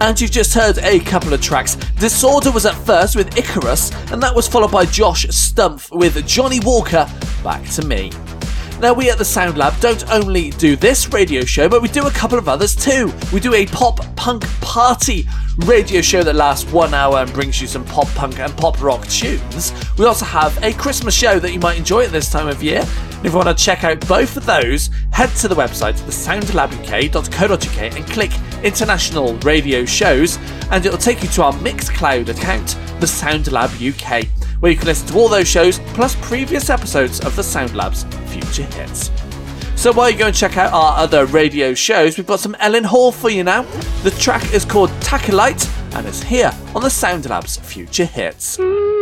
And you've just heard a couple of tracks. Disorder was at first with Icarus, and that was followed by Josh Stumpf with Johnny Walker, Back to Me. Now, we at the Sound Lab don't only do this radio show, but we do a couple of others too. We do a pop punk party radio show that lasts 1 hour and brings you some pop punk and pop rock tunes. We also have a Christmas show that you might enjoy at this time of year. And if you want to check out both of those, head to the website thesoundlabuk.co.uk and click International Radio Shows, and it'll take you to our Mixcloud account, The Sound Lab UK, where you can listen to all those shows plus previous episodes of the Sound Lab's Future Hits. So while you go and check out our other radio shows, we've got some Ellen Hall for you now. The track is called Tachylite and it's here on the Sound Lab's Future Hits.